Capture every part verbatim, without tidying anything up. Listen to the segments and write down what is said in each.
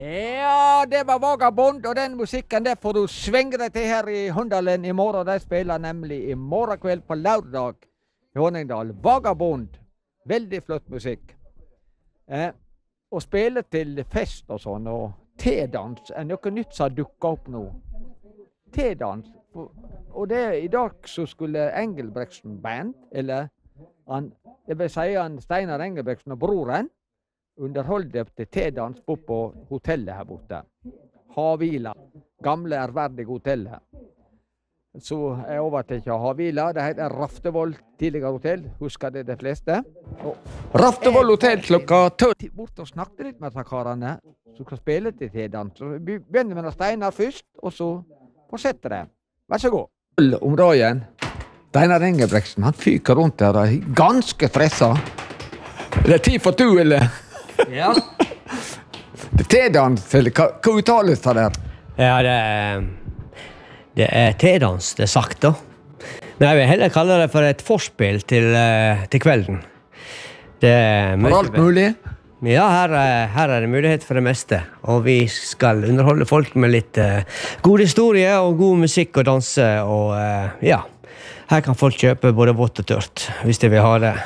Ja, det var Vagabond, og den musikken der får du svinge deg til her i Hundalen i morgen. De spiller nemlig i morgen kveld på lørdag i Horningdal. Vagabond. Veldig flott musikk. Eh, og spille til fest og sånn, og T-dans er noe nytt som dukker opp nå. T-dans. Og det i dag så skulle Engelbrektsen band, eller han, det vil si han Steinar Engelbrektsen og broren, underholde til T-dans på på hotellet her borte. Havila. Gamle, ærverdige hotellet. Så jeg overtek av Havila. Det heter Raftevoll tidligere hotell. Husker det de fleste? Og Raftevoll hotell klokka tolv. Bort og snakket litt med karene som skal spille til T-dans. Så vi begynner med Steinar først, og så fortsetter det. Vær så god. Om dagen. Steinar Engelbrektsen, han fyker rundt der, ganske stressa. Det er tid for to, eller? Ja. Det er T-dans, eller hva, hva uttales det der? Ja, det er, det er T-dans, det er sagt da. Men jeg vil heller kalle det for et forspill til, til kvelden. Det er for alt mulig? Ja, her, her er det mulighet for det meste. Og vi skal underholde folk med litt uh, god historie og god musikk og danse. Og uh, ja, her kan folk kjøpe både vått og tørt, hvis de vil ha det.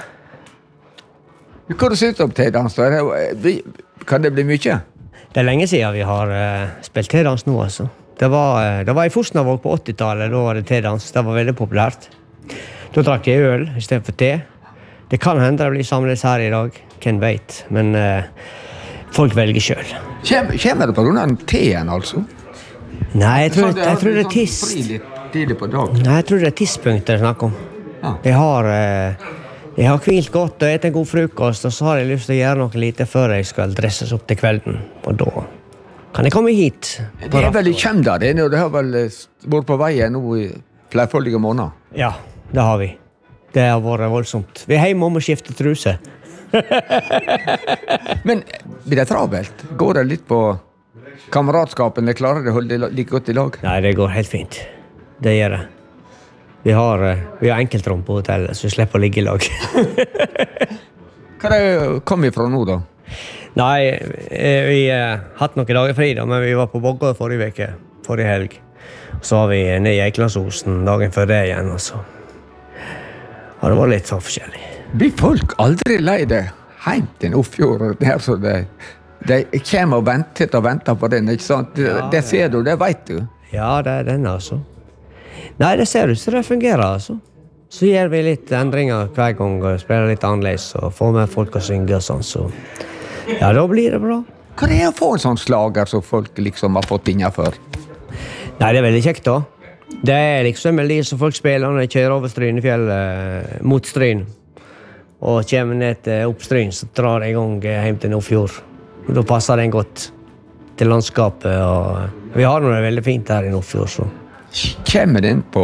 Hva du synes om T-dans? Kan det bli mye? Det er lenge siden vi har uh, spilt T-dans nå, altså. Det var, uh, det var i Fosnavåg på åttitallet, da var det T-dans. Det var veldig populært. Da drakk jeg øl i stedet for te. Det kan hende det blir samlet her i dag, hvem vet. Men uh, folk velger selv. Kjem, kommer det på grunn av teen, altså? Nei, jeg tror, jeg, jeg tror det er tiss. Nei, jeg tror det er tisspunktet det er snakk om. Ja. Jeg har... Uh, Jeg har kvilt godt og et en god frokost, og så har jeg lyst til å gjøre noe lite før jeg skal dresses opp til kvelden. Og da kan jeg komme hit. Det er veldig kjent da, det, og det har vel vært på veien nå i flerfoldige måneder. Ja, det har vi. Det har vært voldsomt. Vi er hjemme om å skifte truse. Men blir det travelt? Går det litt på kameratskapen, eller klarer det å holde det like godt i lag? Nei, det går helt fint. Det gjør det. Vi har, vi har enkeltrom på hotellet, så vi slipper å ligge i lag. Hva er det kom vi fra nå, da? Nei, vi har hatt noen dager fri, da, men vi var på Vågå forrige veke, forrige helg. Så var vi nede i Eikelandsosen dagen før det igjen, og så har det vært litt så forskjellig. Blir folk aldri lei det hjem til Oppfjord? Så det, de kommer og venter og venter på den, ikke sant? Det, ja, det ser du, det vet du. Ja, det er den, altså. Nei, det ser ut så det fungerer, altså. Så gjør vi litt endringer hver gang, og spiller litt annerledes, og får med folk å synge og sånn, så ja, da blir det bra. Hva er det å få en sånn slager som folk liksom har fått innenfor? Nei, det er veldig kjekt da. Det er liksom en melodi som folk spiller når de kjører over Strynefjellet, mot Stryn. Og kommer ned til Oppstryn, så drar jeg i gang hjem til Nordfjord. Og da passer den godt til landskapet, og vi har noe veldig fint her i Nordfjord, så. Kommer den på,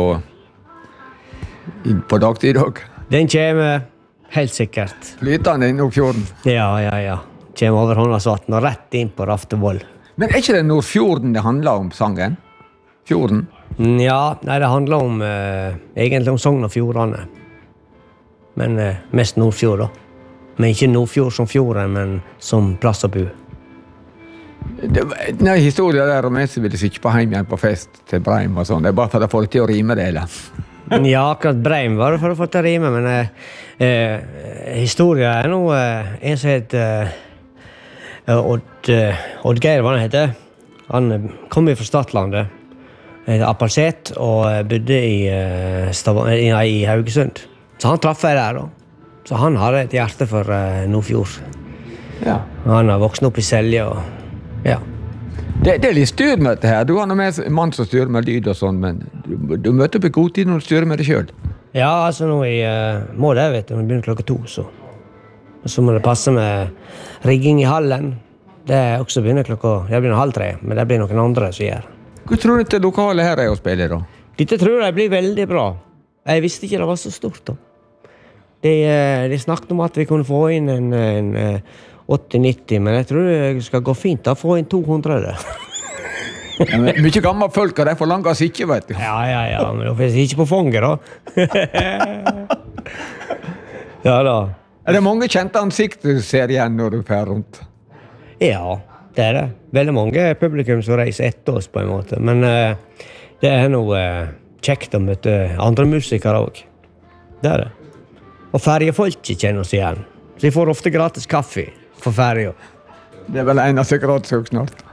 på dagtid i dag? Den kommer helt sikkert. Flyter den i Nordfjorden? Ja, ja, ja. Kommer over Håndlandsvatn og rett inn på Raftevoll. Men er ikke det Nordfjorden det handler om, sangen? Fjorden? Ja, nei, det handler om, eh, egentlig om Sogn og Fjordane. Men eh, mest Nordfjord da. Men ikke Nordfjord som fjorden, men som plass å bo. Det er historien der om en som ville sitte på hjem igjen på fest til Breim og sånn. Det er bare for å få det til å rime det, eller? Ja, akkurat Breim var det for å få det til å rime, men eh, eh, historien er nå eh, en som heter eh, Odd, eh, Odd Geir, hva han heter. Han kom fra Stadlandet, heter Appalset, og bodde i, eh, Stav- i, i Haugesund. Så han traff jeg der da. Så han har et hjerte for eh, Nordfjord. Ja. Han har voksen opp i Selje, og ja. Det, det er litt styrmøte her. Du har noe med en mann som styrer med lyd og sånn, men du, du møter på god tid når du styrer med det selv. Ja, altså nå i uh, må det, vet du, når det begynner klokka to, så. Og så må det passe med rigging i hallen. Det er også begynner klokka, det begynner halv tre, men det blir noen andre som gjør. Hva tror du til lokale her er å spille da? Dette tror jeg blir veldig bra. Jeg visste ikke det var så stort da. De, uh, de snakket om at vi kunne få inn en, en uh, åtti nitti, men jeg tror det skal gå fint da, få inn to hundre. Ja, mye gammel folk, og de får langt ikke, vet du. Ja, ja, ja, men da finnes ikke på fanget da. Ja da. Er det mange kjente ansikter du ser igjen når du fer rundt? Ja, det er det. Veldig mange publikum som reiser etter oss på en måte, men uh, det er noe uh, kjekt å møte andre musikere også. Det er det. Og ferjefolk kjenner oss igjen. Så de får ofte gratis kaffe for ferje. Det er vel en av seg gratis også snart.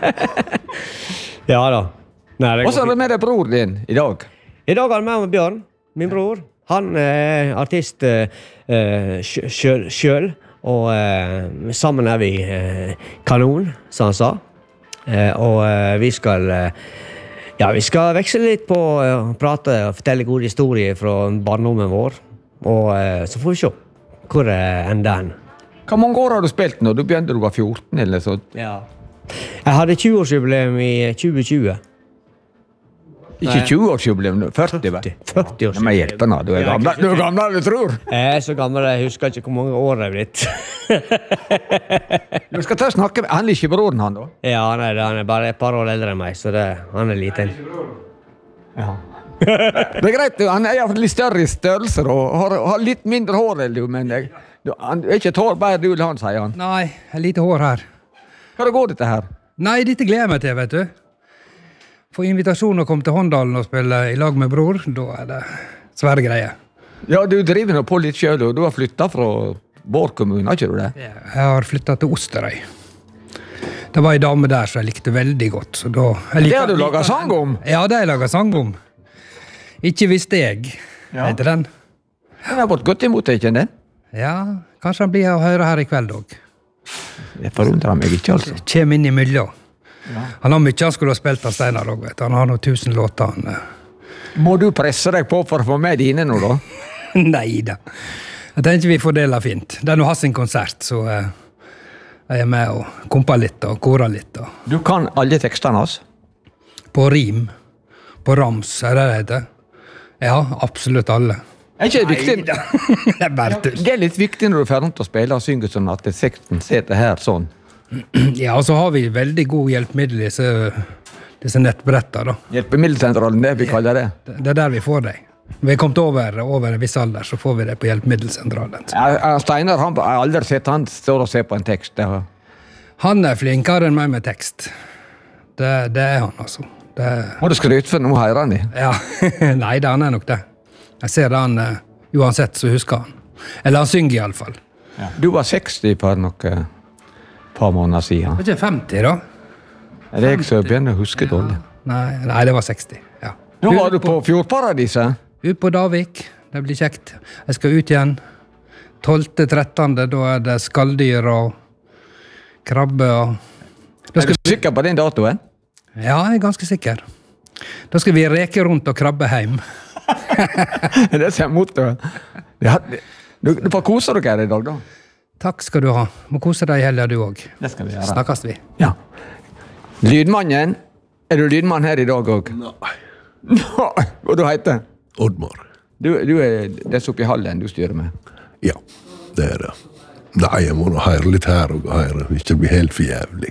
Ja da. Og så er det med deg bror din i dag. I dag er det med Bjørn, min bror. Han er artist uh, selv, og uh, sammen er vi uh, kanon, som han sa. Uh, og uh, vi skal, uh, ja, vi skal veksle litt på å uh, prate og fortelle gode historier fra barndommen vår. Og uh, så får vi se hvor det ender hen. Hvor mange år har du spilt nå? Du begynte da du var fjorten eller så? Ja. Jeg hadde tjue-årsjubileum i tjue tjue. Ikke tjue-årsjubileum, førti, vel? førti år siden. Men hjelpen da, du er gammel, du er gammel, du tror. Jeg er så gammel, jeg husker ikke hvor mange år jeg er blitt. Du skal ta og snakke med, han er ikke broren han da? Ja, nei, han er bare et par år eldre enn meg, så det, han er liten. Ja. Det er greit, han er i hvert fall litt større i størrelser og har, har litt mindre hår enn du, men jeg, du, han er ikke et hår, bare du eller han, sier han. Nei, jeg lite hår her. Hva går dette her? Nei, dette gleder jeg meg til, vet du. Få invitasjon å komme til Håndalen og spille i lag med bror, da er det svære greier. Ja, du driver nå på litt selv, og du har flyttet fra vår kommune, har ikke du det? Ja, jeg har flyttet til Osterøy. Det var en dame der som jeg likte veldig godt, så da... Det har du laget sang om? Ja, det har jeg laget sang om. Ikke visste jeg, ja. Heter den. Den har fått godt imot deg, ikke den? Ja, kanskje han blir å høre her i kveld også. Det forundrer meg ikke, altså. Kjem inn i miljø. Ja. Han har mye han skulle ha spilt av Steinar også, vet du. Han har noen tusen låter. Han, Må du presse deg på for å få med dine nå, da? Neida. Jeg tenker vi fordeler fint. Det er nå hans konsert, så uh, jeg er med og komper litt og korer litt. Og. Du kan alle tekstene hans? På rim. På rams, er det det heter? Ja, absolutt alle. Er ikke det viktig? Det er bare tull. Det er litt viktig når du er ferdig til å spille og synge sånn at sekten sitter her sånn. Ja, og så har vi veldig god hjelpemiddel i disse, disse nettbretter da. Hjelpemiddelsentralen, det vi kaller det. Det er der vi får deg. Vi er kommet over, over en viss alder, så får vi det på hjelpemiddelsentralen. Ja, Steinar, han har aldri sett han står og ser på en tekst. Det. Han er flinkere enn meg med tekst. Det, det er han, altså. Det... Må du skryte for noe høyre han i? Ja, nei, det han er nok det. Jeg ser det han, uansett så husker han. Eller han synger i alle fall. Ja. Du var seksti for noe... par måneder siden. Det var ikke femti da? Er det jeg som begynner å huske dårlig? Nei, nei, det var seksti, ja. Nå var du på Fjordparadiset? Ut på Davik, det blir kjekt. Jeg skal ut igjen. tolvte trettende, da er det skalldyr og krabbe og... Da skal... Er du sikker på den datoen? Ja, jeg er ganske sikker. Da skal vi reke rundt og krabbe hjem. Det ser mot det. Du, du får kose dere i dag da. Takk skal du ha. Må kose deg i helga du også. Det skal vi gjøre. Snakkes vi. Ja. Lydmannen, er du lydmann her i dag også? Nei. Nei, og du heter? Oddmar. Du, du er dess oppe i hallen du styrer med? Ja, det er det. Nei, jeg må nå høre litt her og høre. Ikke bli helt for jævlig.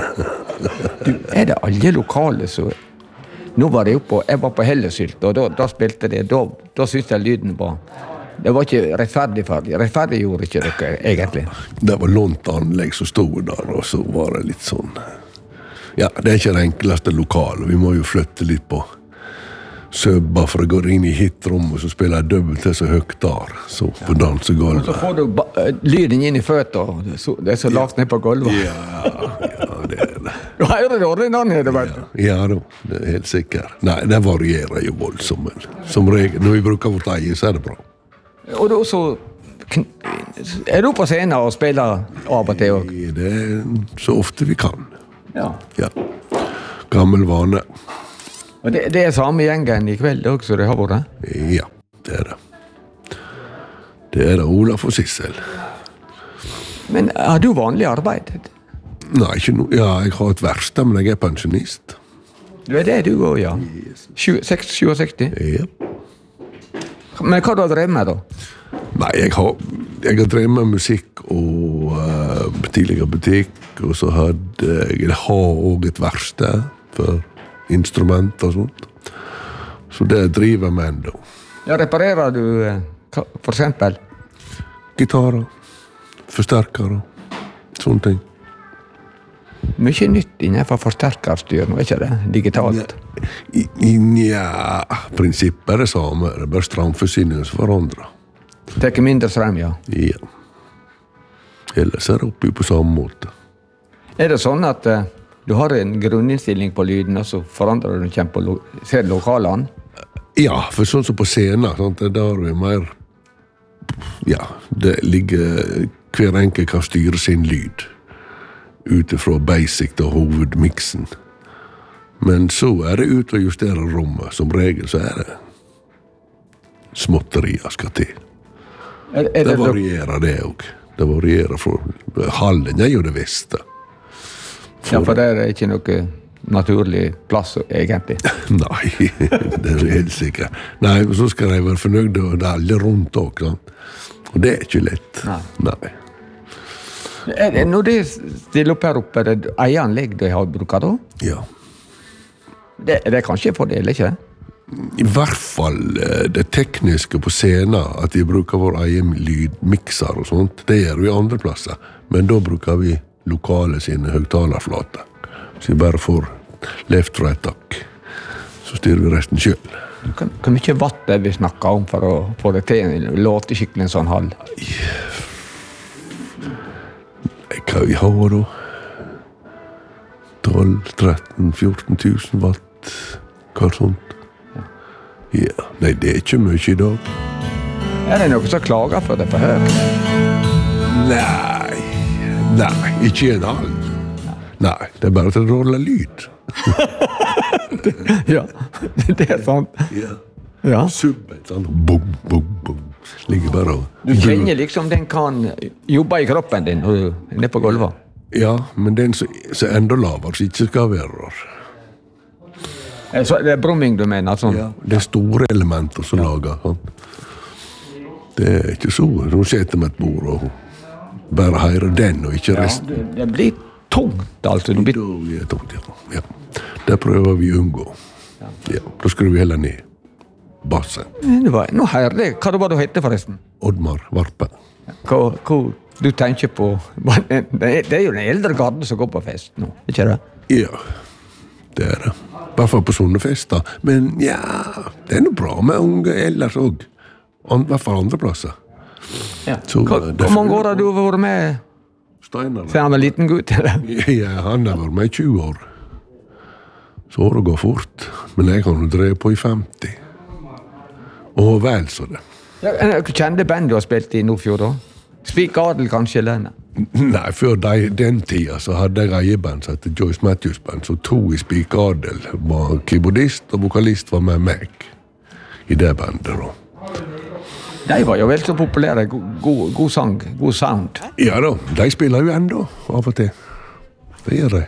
Du, er det alle lokale så... Nå var jeg oppe, jeg var på Hellesylt, og da, da spilte det, da, da synes jeg lyden var... Det var ikke rettferdig ferdig. Rettferdig gjorde ikke dere, egentlig. Det var lånt anlegg som stod der, og så var det litt sånn... Ja, det er ikke det enkleste lokale. Vi må jo flytte litt på søbba for å gå inn i hitrommet, så spiller jeg dobbelt til så høyt der, så på dansegulvet. Og så får du ba lyden inn i føtter, og det er så, det er så lavt ned på gulvet. Ja, ja, det er det. Du hører det ordentlig der nede, vet du. Ja, ja da, det er helt sikkert. Nei, det varierer jo voldsomt, men som regel, når vi bruker vårt eget, så er det bra. Og du også er du på scenen og spiller av og til også? Det er så ofte vi kan. Ja. Ja. Gammel vane. Og det, det er samme gjengen i kveld også, det har vært? Ja, det er det. Det er det Olaf og Sissel. Men har du vanlig arbeid? Nei, ikke noe. Ja, jeg har et verksted, men jeg er pensjonist. Du er det du også, ja? sjuogseksti? Ja. Men hva har du drevet med da? Nei, jeg har, jeg har drevet med musikk og uh, tidligere butikk, og så hadde jeg, jeg har også et verksted for instrument og sånt. Så det driver jeg med enda. Ja, reparerer du for eksempel? Gitarer, forsterkere, sånne ting. mye nytt innenfor forsterkerstyr, nå er ikke det digitalt? Ja, prinsippet er det samme. Det er bare strømforsyningen som forandrer. Det er ikke mindre strøm, ja. Ja. Ellers er det oppe på samme måte. Er det sånn at uh, du har en grunninnstilling på lyden, og så forandrer du kjempe på lo ser lokalene? Ja, for sånn som på scenen, sant, det der er mer, ja, det ligger, hver enkelt kan styre sin lyd, utifra basic til hovedmiksen. Men så er det ut å justere rommet, som regel så er det småtterier skal til. Er, er det, det varierer det også. Det varierer fra, hallen er jo det beste. Ja, for det er ikke noe naturlig plass, egentlig. Nei, det er helt sikkert. Nei, så skal de være fornøyde, og det er alle rundt også, sant? Og det er ikke lett. Nei. Nei. Er det, når de stiller opp her oppe, er det eieranlegg de har brukt da? Ja. Det, det er kanskje en fordel, ikke det? I hvert fall det tekniske på scenen, at de bruker vår egen lydmikser og sånt, det gjør vi andre plasser. Men da bruker vi lokale sine høgtalerflater. Så vi bare får left, right, takk. Så styrer vi resten selv. Hvor mye watt er vi snakker om for å få det til en låte skikkelig en sånn hall? Hva vi har da? tolv, tretten, fjorten tusen watt. Hva sånt? Ja, nei, det er ikke mye i dag. Er det noe som klager for det for høyt? Nei, nei, ikke en hall. Nei, det er bare til å rolle lyd. Ja, det er sant. Ja. Ja. Subben, sånn, bom, bom, bom. Ligger bare og... Du kjenner liksom den kan jobbe i kroppen din når du er nede på gulvet. Ja, men den som er enda lavere, så ikke skal være rar. Så det er brumming du mener? Sånn. Ja, det er store elementer som ja. Lager. Sånn. Det er ikke så. Nå setter vi et bord og bare hører den og ikke resten. Ja, det, det blir tungt, altså. Det blir... Det er tungt, ja. ja. Det prøver vi å unngå. Ja. Ja, da skrur vi heller ned bassen. Var, nå hører jeg. Hva det var du hette forresten? Oddmar Varpe. Hva, hva du tenker på? Det er jo den eldre garden som går på fest nå, ikke det? Ja, det er det. I hvert fall på sånne fester. Men ja, det er noe bra med unge ellers også. I hvert fall andre plasser. Ja. Så, hva, hvor mange år har du vært med? Steinar. Så han var liten gutt, eller? Ja, han har vært med i tjue år. Så året går fort. Men jeg kan jo dreie på i femti. Og vel så det. Ja, kjente band du har spilt i Nordfjord da? Spik Adel kanskje, eller? Nei, før de, den tida så hadde jeg eierband som heter Joyce Matthews Band, så to i Spik Adel var keyboardist og vokalist var med meg i det bandet da. De var jo vel så populære, god, god, god sang, god sound. Ja da, de spiller jo enda av og til. Det gjør de.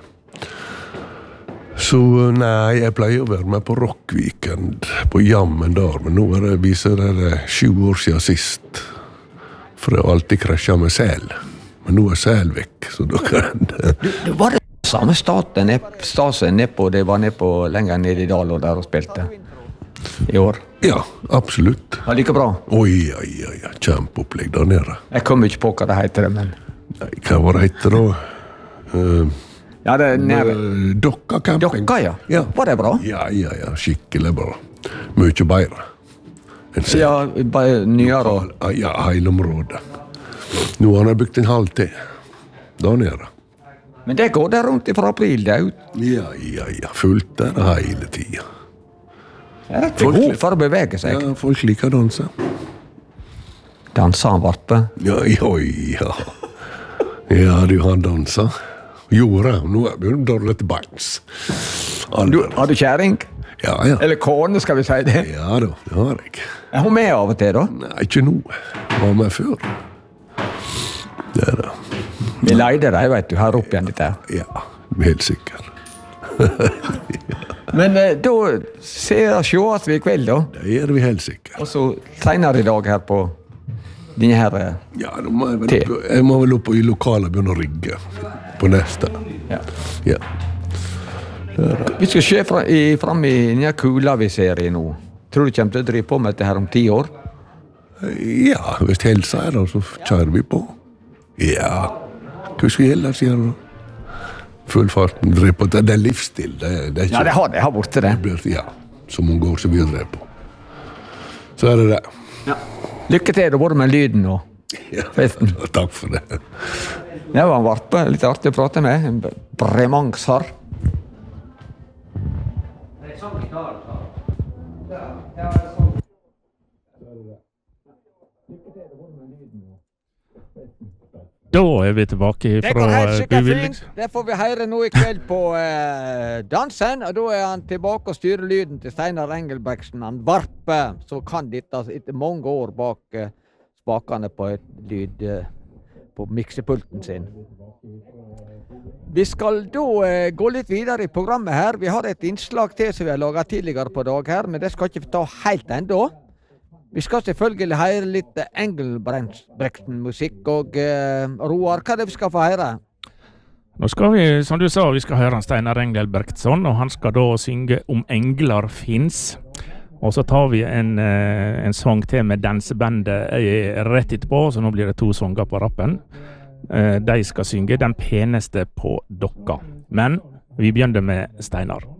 Så nei, jeg pleier å være med på Rockweekend, på jammen der, men nå er det, viser det sju år siden sist. For jeg har alltid krasjet med sel. Men nå er sel vekk, så da kan det... Du, du var det samme staten, stasen ned på, det var ned på lenger ned i Dal og der og spilte i år? Ja, absolutt. Ja, like bra? Oi, oi, oi, kjempeopplegg der nede. Jeg kommer ikke på hva det heter det, men... Nei, hva var det heter da? Uh, ja, det er nede... Uh, Dokka camping. Dokka, ja. Ja. Var det bra? Ja, ja, ja, skikkelig bra. Mye bedre. Ja, bare nyere og... Ja, hele området. Nå har jeg bygd en halv til. Da nede. Men det går der rundt fra april, det er ut. Ja, ja, ja. Fullt der hele tiden. Det er rett behov for å bevege seg. Ja, folk liker å danse. Danser han Varpe? Ja, ja, ja. Ja, du har danset. Gjorde, nå er vi dårlig til beins. Du, har du kjæring? Ja, ja. Eller kone, skal vi si det? Ja da, det har jeg. Er hun med av og til, da? Nei, ikke nå. Hun var med før. Det er det. Vi leide deg, vet du, her opp igjen litt der. Ja, helt sikker. Men eh, da ser jeg sjåast vi i kveld, da. Det gjør vi helt sikker. Og så senere i dag her på denne her... Ja, nå må jeg, vel opp, jeg må vel opp i lokalet og begynne å rigge på neste. Ja. Ja. Vi skal se fra, i, fram i denne kula vi ser i nå. Tror du kommer til å drive på med dette her om ti år? Ja, hvis helsa er da, så kjører vi på. Ja, hva skal jeg ellers gjøre da? full fart, drev på. Det er livsstil, det, det er ikke... Ja, det har det, har borte det. Det blir, ja, så mange år som vi har drevet på. Så er det det. Ja. Lykke til, da både med lyden og Ja, festen. takk for det. Det var en varpe, litt artig å prate med. En bremangsar. Da er vi tilbake Det går helt fra sikkert Buvildings. fint. Det får vi høre nå i kveld på eh, dansen, og da er han tilbake og styrer lyden til Steinar Engelbrektsen. Han varper, så kan dette etter mange år bak eh, spakene på et lyd eh, på miksepulten sin. Vi skal da eh, gå litt videre i programmet her. Vi har et innslag til som vi har laget tidligere på dag her, men det skal ikke vi ta helt enda. Vi skal selvfølgelig høre litt Engelbrektsen-musikk, og eh, Roar, hva er det vi skal få høre? Nå skal vi, som du sa, vi skal høre Steinar Engelbrektsson, og han skal da synge Om englar fins. Og så tar vi en, eh, en sang til med dansebandet eh, rett etterpå, så nå blir det to sanger på rappen. Eh, de skal synge Den peneste på dokka. Men vi begynner med Steinar.